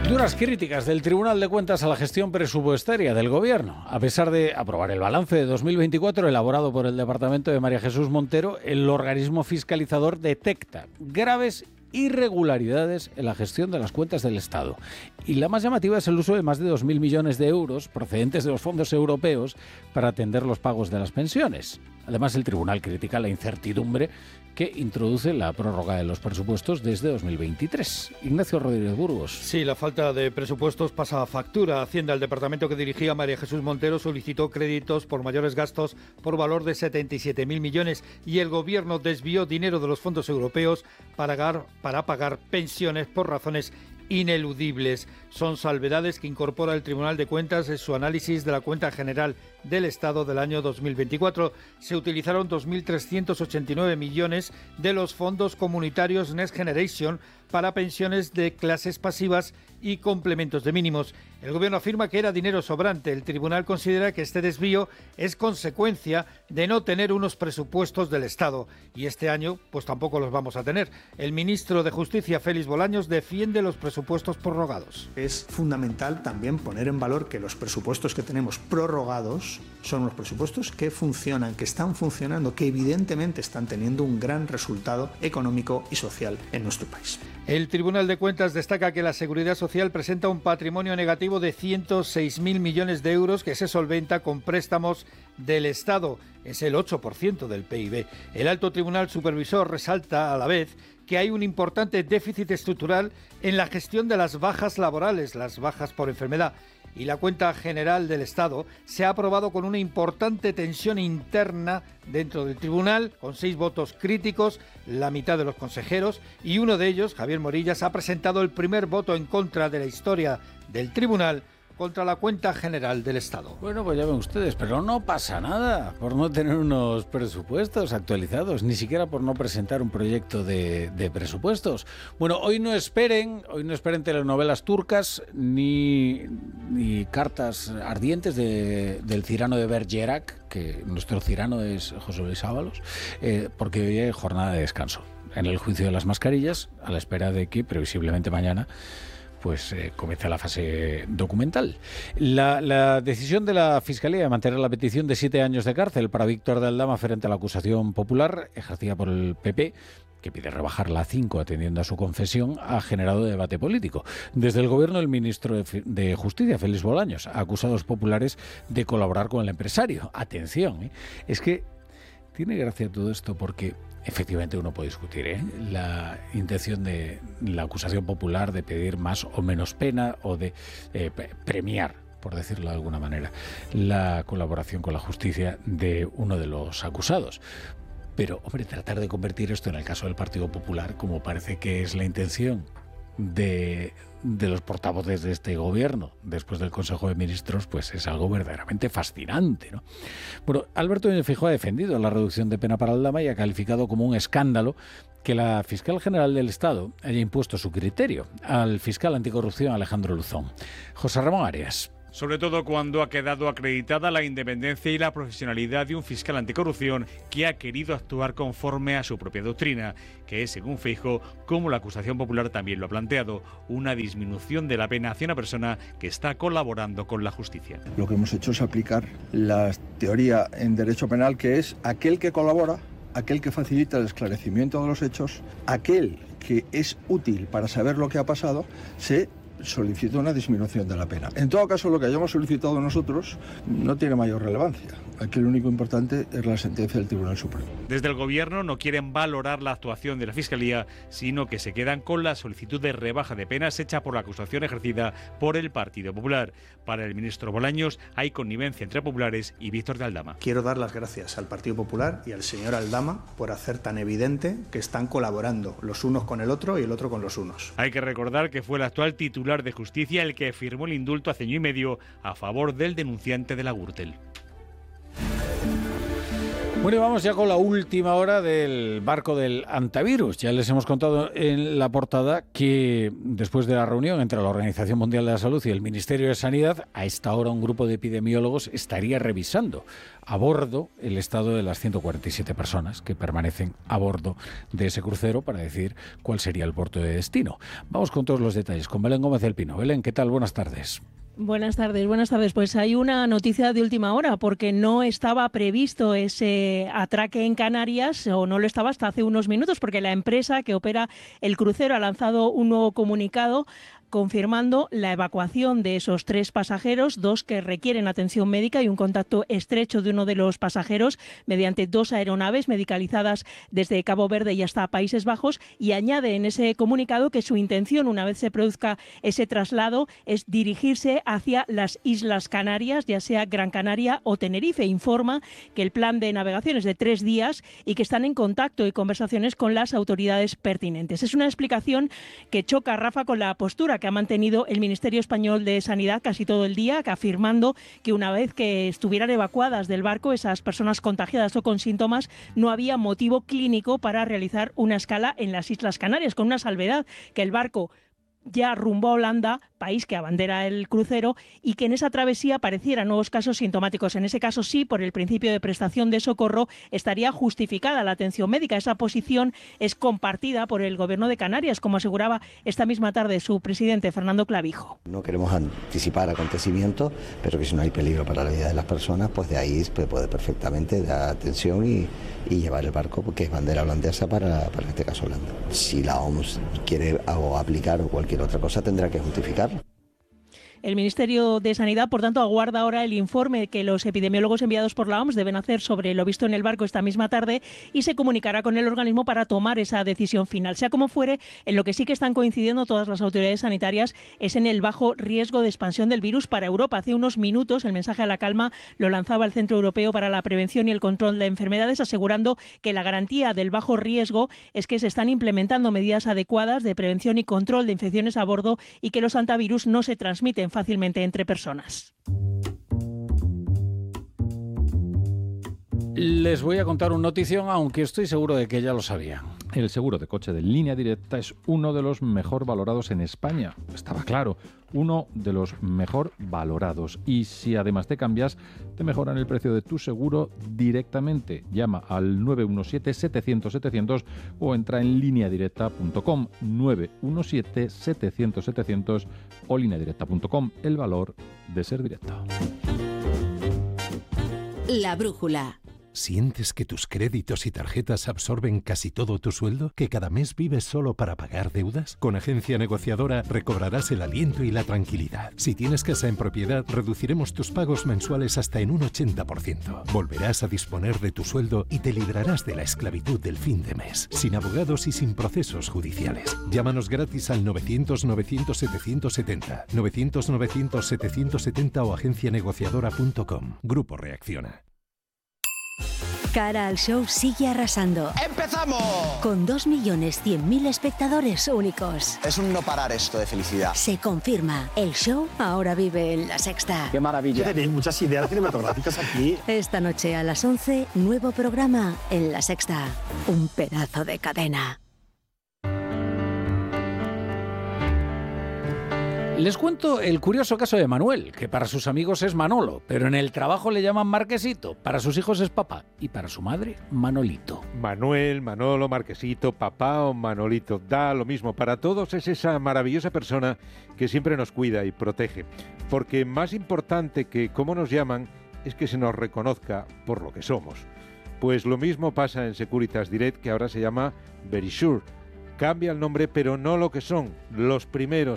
Duras críticas del Tribunal de Cuentas a la gestión presupuestaria del Gobierno. A pesar de aprobar el balance de 2024 elaborado por el Departamento de María Jesús Montero, el organismo fiscalizador detecta graves irregularidades en la gestión de las cuentas del Estado. Y la más llamativa es el uso de más de 2.000 millones de euros procedentes de los fondos europeos para atender los pagos de las pensiones. Además, el tribunal critica la incertidumbre que introduce la prórroga de los presupuestos desde 2023. Ignacio Rodríguez Burgos. Sí, la falta de presupuestos pasa a factura. Hacienda, el departamento que dirigía María Jesús Montero, solicitó créditos por mayores gastos por valor de 77.000 millones y el Gobierno desvió dinero de los fondos europeos para pagar pensiones por razones ineludibles. Son salvedades que incorpora el Tribunal de Cuentas en su análisis de la cuenta general del Estado del año 2024. Se utilizaron 2.389 millones de los fondos comunitarios Next Generation para pensiones de clases pasivas y complementos de mínimos. El Gobierno afirma que era dinero sobrante. El Tribunal considera que este desvío es consecuencia de no tener unos presupuestos del Estado. Y este año, pues tampoco los vamos a tener. El ministro de Justicia, Félix Bolaños, defiende los presupuestos prorrogados. Es fundamental también poner en valor que los presupuestos que tenemos prorrogados son unos presupuestos que funcionan, que están funcionando, que evidentemente están teniendo un gran resultado económico y social en nuestro país. El Tribunal de Cuentas destaca que la Seguridad Social presenta un patrimonio negativo de 106.000 millones de euros que se solventa con préstamos del Estado. Es el 8% del PIB. El alto tribunal supervisor resalta a la vez que hay un importante déficit estructural en la gestión de las bajas laborales, las bajas por enfermedad. Y la cuenta general del Estado se ha aprobado con una importante tensión interna dentro del tribunal, con 6 votos críticos, la mitad de los consejeros, y uno de ellos, Javier Morillas, ha presentado el primer voto en contra de la historia del tribunal contra la cuenta general del Estado. Bueno, pues ya ven ustedes, pero no pasa nada por no tener unos presupuestos actualizados, ni siquiera por no presentar un proyecto de presupuestos. Bueno, hoy no esperen telenovelas turcas ni cartas ardientes del Cirano de Bergerac, que nuestro Cirano es José Luis Ábalos, porque hoy hay jornada de descanso en el juicio de las mascarillas, a la espera de que previsiblemente mañana pues comienza la fase documental. La decisión de la Fiscalía de mantener la petición de 7 años de cárcel para Víctor de Aldama frente a la acusación popular ejercida por el PP, que pide rebajarla a 5 atendiendo a su confesión, ha generado debate político. Desde el Gobierno, el ministro de Justicia, Félix Bolaños, ha acusado a los populares de colaborar con el empresario. Atención, es que tiene gracia todo esto porque efectivamente uno puede discutir la intención de la acusación popular de pedir más o menos pena o de premiar, por decirlo de alguna manera, la colaboración con la justicia de uno de los acusados. Pero, hombre, tratar de convertir esto en el caso del Partido Popular, como parece que es la intención de los portavoces de este gobierno después del Consejo de Ministros, pues es algo verdaderamente fascinante, ¿no? Bueno, Alberto Núñez Feijóo ha defendido la reducción de pena para Aldama y ha calificado como un escándalo que la fiscal general del Estado haya impuesto su criterio al fiscal anticorrupción Alejandro Luzón. José Ramón Arias. Sobre todo cuando ha quedado acreditada la independencia y la profesionalidad de un fiscal anticorrupción que ha querido actuar conforme a su propia doctrina, que es, según Feijóo, como la acusación popular también lo ha planteado, una disminución de la pena hacia una persona que está colaborando con la justicia. Lo que hemos hecho es aplicar la teoría en derecho penal, que es aquel que colabora, aquel que facilita el esclarecimiento de los hechos, aquel que es útil para saber lo que ha pasado, se solicita una disminución de la pena. En todo caso, lo que hayamos solicitado nosotros no tiene mayor relevancia. Aquí lo único importante es la sentencia del Tribunal Supremo. Desde el Gobierno no quieren valorar la actuación de la Fiscalía, sino que se quedan con la solicitud de rebaja de penas hecha por la acusación ejercida por el Partido Popular. Para el ministro Bolaños hay connivencia entre populares y Víctor de Aldama. Quiero dar las gracias al Partido Popular y al señor Aldama por hacer tan evidente que están colaborando los unos con el otro y el otro con los unos. Hay que recordar que fue el actual titular de Justicia el que firmó el indulto hace año y medio a favor del denunciante de la Gürtel. Bueno, y vamos ya con la última hora del barco del antivirus. Ya les hemos contado en la portada que después de la reunión entre la Organización Mundial de la Salud y el Ministerio de Sanidad, a esta hora un grupo de epidemiólogos estaría revisando a bordo el estado de las 147 personas que permanecen a bordo de ese crucero para decir cuál sería el puerto de destino. Vamos con todos los detalles con Belén Gómez del Pino. Belén, ¿qué tal? Buenas tardes. Buenas tardes. Pues hay una noticia de última hora porque no estaba previsto ese atraque en Canarias, o no lo estaba hasta hace unos minutos, porque la empresa que opera el crucero ha lanzado un nuevo comunicado confirmando la evacuación de esos 3 pasajeros, 2 que requieren atención médica y un contacto estrecho de uno de los pasajeros mediante 2 aeronaves medicalizadas desde Cabo Verde y hasta Países Bajos, y añade en ese comunicado que su intención, una vez se produzca ese traslado, es dirigirse hacia las Islas Canarias, ya sea Gran Canaria o Tenerife. Informa que el plan de navegación es de 3 días y que están en contacto y conversaciones con las autoridades pertinentes. Es una explicación que choca, Rafa, con la postura que ha mantenido el Ministerio Español de Sanidad casi todo el día, afirmando que una vez que estuvieran evacuadas del barco esas personas contagiadas o con síntomas, no había motivo clínico para realizar una escala en las Islas Canarias, con una salvedad, que el barco ya rumbo a Holanda, país que abandera el crucero, y que en esa travesía aparecieran nuevos casos sintomáticos. En ese caso sí, por el principio de prestación de socorro, estaría justificada la atención médica. Esa posición es compartida por el Gobierno de Canarias, como aseguraba esta misma tarde su presidente, Fernando Clavijo. No queremos anticipar acontecimientos, pero que si no hay peligro para la vida de las personas, pues de ahí se puede perfectamente dar atención y llevar el barco, porque es bandera holandesa para en este caso Holanda. Si la OMS quiere aplicar o cualquier otra cosa, tendrá que justificarlo. El Ministerio de Sanidad, por tanto, aguarda ahora el informe que los epidemiólogos enviados por la OMS deben hacer sobre lo visto en el barco esta misma tarde, y se comunicará con el organismo para tomar esa decisión final. Sea como fuere, en lo que sí que están coincidiendo todas las autoridades sanitarias es en el bajo riesgo de expansión del virus para Europa. Hace unos minutos el mensaje a la calma lo lanzaba el Centro Europeo para la Prevención y el Control de Enfermedades, asegurando que la garantía del bajo riesgo es que se están implementando medidas adecuadas de prevención y control de infecciones a bordo y que los antivirus no se transmiten fácilmente entre personas. Les voy a contar una notición, aunque estoy seguro de que ya lo sabían. El seguro de coche de Línea Directa es uno de los mejor valorados en España. Estaba claro, uno de los mejor valorados. Y si además te cambias, te mejoran el precio de tu seguro directamente. Llama al 917-700-700 o entra en lineadirecta.com. 917-700-700 o lineadirecta.com. El valor de ser directo. La brújula. ¿Sientes que tus créditos y tarjetas absorben casi todo tu sueldo? ¿Que cada mes vives solo para pagar deudas? Con Agencia Negociadora recobrarás el aliento y la tranquilidad. Si tienes casa en propiedad, reduciremos tus pagos mensuales hasta en un 80%. Volverás a disponer de tu sueldo y te librarás de la esclavitud del fin de mes, sin abogados y sin procesos judiciales. Llámanos gratis al 900-900-770, 900-900-770 o agencianegociadora.com. Grupo Reacciona. Cara al Show sigue arrasando. ¡Empezamos! Con 2.100.000 espectadores únicos. Es un no parar esto de felicidad. Se confirma, el show ahora vive en La Sexta. ¡Qué maravilla! Tenéis muchas ideas cinematográficas aquí. Esta noche a las 11, nuevo programa en La Sexta. Un pedazo de cadena. Les cuento el curioso caso de Manuel, que para sus amigos es Manolo, pero en el trabajo le llaman Marquesito, para sus hijos es papá y para su madre Manolito. Manuel, Manolo, Marquesito, papá o Manolito, da lo mismo. Para todos es esa maravillosa persona que siempre nos cuida y protege. Porque más importante que cómo nos llaman es que se nos reconozca por lo que somos. Pues lo mismo pasa en Securitas Direct, que ahora se llama Verisure. Cambia el nombre, pero no lo que son, los primeros